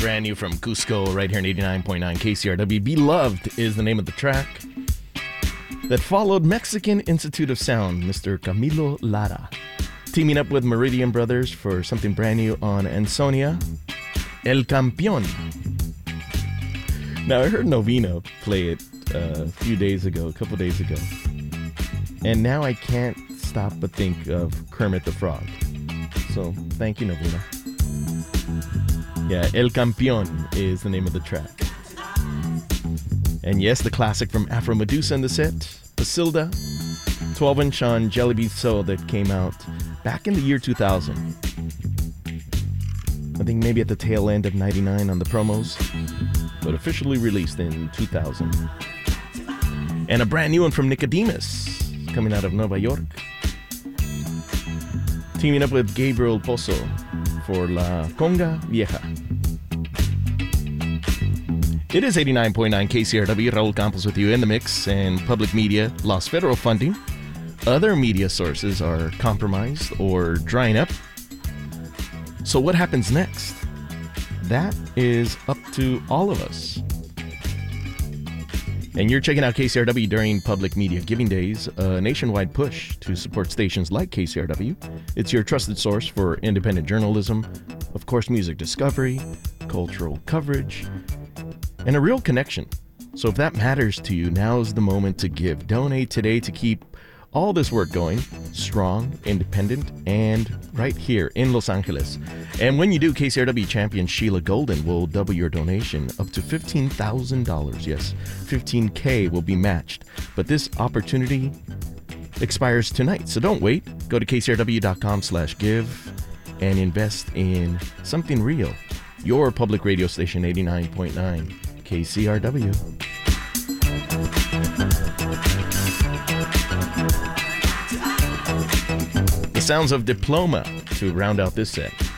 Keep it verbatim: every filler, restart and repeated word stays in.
brand new from Cusco right here in eighty-nine point nine K C R W. Beloved is the name of the track that followed Mexican Institute of Sound, Mister Camilo Lara, teaming up with Meridian Brothers for something brand new on Ansonia, El Campeón. Now, I heard Novena play it uh, a few days ago, a couple days ago, and now I can't stop but think of Kermit the Frog. So, thank you, Novena. Yeah, El Campeón is the name of the track. And yes, the classic from Afro Medusa in the set, Basilda, twelve inch on Jelly Bean Soul that came out back in the year two thousand. I think maybe at the tail end of ninety-nine on the promos, but officially released in two thousand. And a brand new one from Nicodemus, coming out of Nueva York, teaming up with Gabriel Pozo for La Conga Vieja. It is eighty-nine point nine K C R W. Raul Campos with you in the mix, and public media lost federal funding. Other media sources are compromised or drying up. So what happens next? That is up to all of us. And you're checking out K C R W during Public Media Giving Days, a nationwide push to support stations like K C R W. It's your trusted source for independent journalism, of course, music discovery, cultural coverage, and a real connection. So if that matters to you, now's the moment to give. Donate today to keep all this work going, strong, independent, and right here in Los Angeles. And when you do, K C R W champion Sheila Golden will double your donation up to fifteen thousand dollars. Yes, fifteen K will be matched. But this opportunity expires tonight, so don't wait. Go to kcrw.com slash give and invest in something real. Your public radio station, eighty-nine point nine K C R W. The sounds of Diploma to round out this set.